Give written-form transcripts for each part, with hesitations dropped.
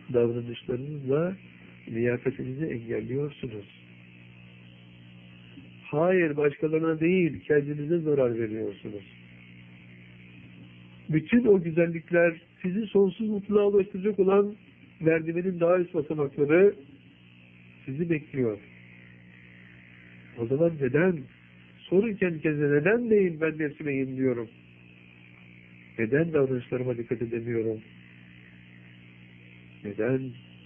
davranışlarınızla liyakatinizi engelliyorsunuz. Hayır, başkalarına değil, kendinize zarar veriyorsunuz. Bütün o güzellikler sizi sonsuz mutluluğa ulaştıracak olan merdivenin daha üst basamakları sizi bekliyor. O zaman neden? Sorun kendi kendine, neden değil ben nefsime yeniliyorum? Neden davranışlarıma dikkat edemiyorum? Neden?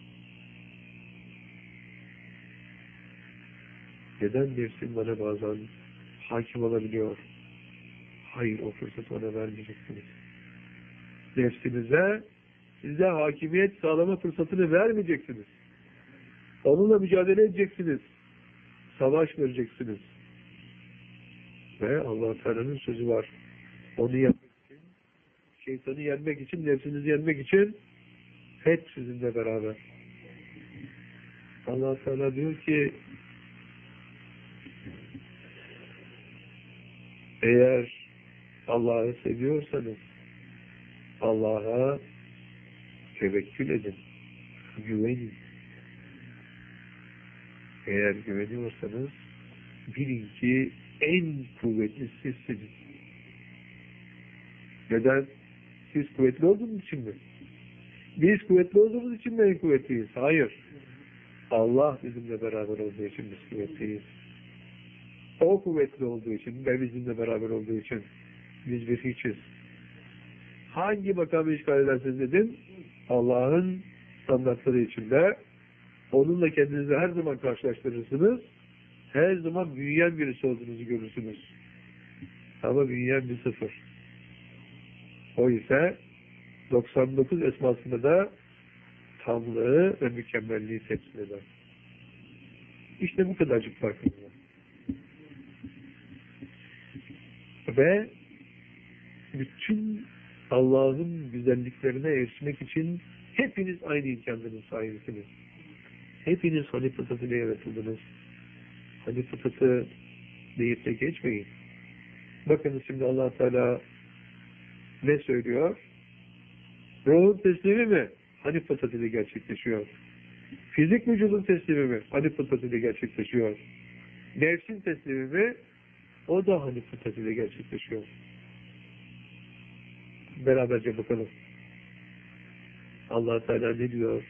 Neden nefsim bana bazen hakim olabiliyor? Hayır, o fırsatı bana vermeyeceksiniz. Nefsinize, size hakimiyet sağlama fırsatını vermeyeceksiniz. Onunla mücadele edeceksiniz. Savaş vereceksiniz. Ve Allah Teala'nın sözü var. Onu yenmek için, şeytanı yenmek için, nefsinizi yenmek için hep sizinle beraber. Allah Teala diyor ki eğer Allah'ı seviyorsanız Allah'a tevekkül edin. Güvenin. Eğer güveniyorsanız bilin ki en kuvvetli sizsiniz. Neden? Siz kuvvetli olduğunuz için mi? Biz kuvvetli olduğumuz için mi en kuvvetliyiz? Hayır. Allah bizimle beraber olduğu için biz kuvvetliyiz. O kuvvetli olduğu için ve bizimle beraber olduğu için biz bir hiçiz. Hangi makamı işgal ederseniz edin, Allah'ın standartları içinde onunla kendinizi her zaman karşılaştırırsınız. Her zaman büyüyen birisi olduğunuzu görürsünüz. Ama büyüyen bir sıfır. O ise 99 esmasında da tamlığı ve mükemmelliği temsil eder. İşte bu kadarcık farkımız var. Ve bütün Allah'ın güzelliklerine erişmek için hepiniz aynı imkanların sahibisiniz. Hepiniz Hanif fıtratıyla yaratıldınız. Hanif fıtratı deyip de geçmeyin. Bakınız şimdi Allah Teala ne söylüyor? Ruhun teslimi mi? Hanif fıtratıyla gerçekleşiyor. Fizik vücudun teslimi mi? Hanif fıtratıyla gerçekleşiyor. Nefsin teslimi mi? O da Hanif fıtratıyla gerçekleşiyor. Beraberce bakalım. Allah Teala ne diyor?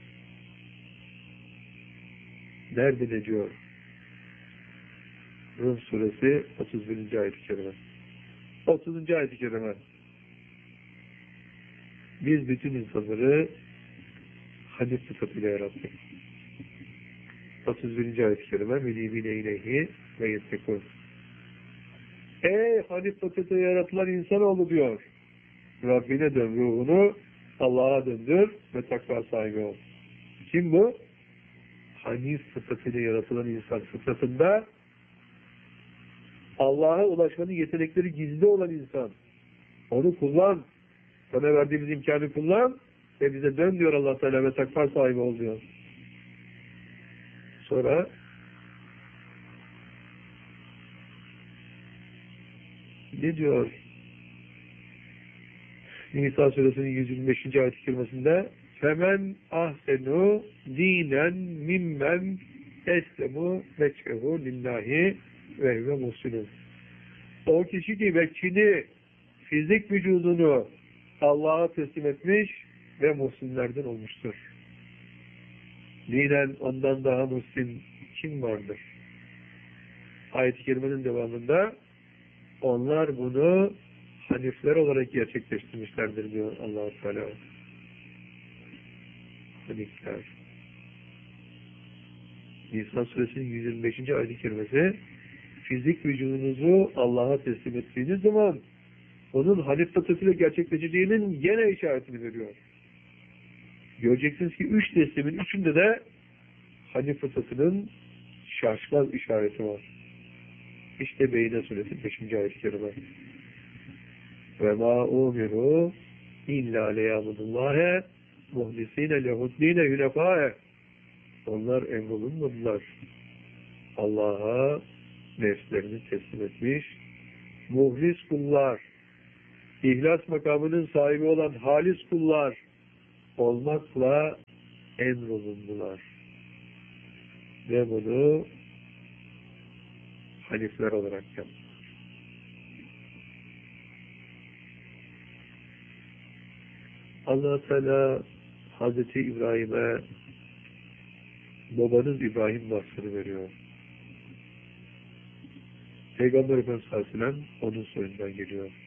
Nerede ne diyor? Rum suresi 31. ayet-i kerime. 30. ayet-i kerime. Biz bütün insanları Hanif fıtratıyla yarattık. 31. ayet-i kerime. Münibine ileyhi ve yettekûn. Ey Hanif fıtratıyla yaratılan insanoğlu diyor. Rabbine dön, ruhunu Allah'a döndür ve takva sahibi ol. Kim bu? Hanif fıtratıyla yaratılan insan. Fıtratında Allah'a ulaşmanın yetenekleri gizli olan insan. Onu kullan. Sana verdiğimiz imkanı kullan ve bize dön diyor Allah Teala ve takva sahibi ol diyor. Sonra ne diyor? Nisa suresinin 125. ayet-i kerimesinde Femen ahsenu dinen mimmen eslemu veçhehu lillahi ve huve muhsinun. O kişi ki vekçini, fizik vücudunu Allah'a teslim etmiş ve muhsinlerden olmuştur. Dinen ondan daha muhsin kim vardır? Ayet-i kerimenin devamında onlar bunu hanifler olarak gerçekleştirmişlerdir diyor Allah-u Teala. Hanifler. Nisa suresinin 125. ayet-i kerimesi fizik vücudunuzu Allah'a teslim ettiğiniz zaman onun hanif fıtratıyla gerçekleşeceğinin gene işaretini veriyor. Göreceksiniz ki 3 teslimin 3'ünde de hanif fıtratının şaşmaz işareti var. İşte Beyne suresi 5. ayet-i kerime. Ve ma umiru illa leyabudullâhe muhlisîne lehuddîne hünefâe. Onlar emrolunmadılar. Allah'a nefslerini teslim etmiş, muhlis kullar, ihlas makamının sahibi olan halis kullar olmakla emrolundular. Ve bunu halifler olarak yaptılar. Allah Teala Hazreti İbrahim'e babanız İbrahim vasfını veriyor. Peygamber Efendimiz Aleyhisselam onun soyundan geliyor.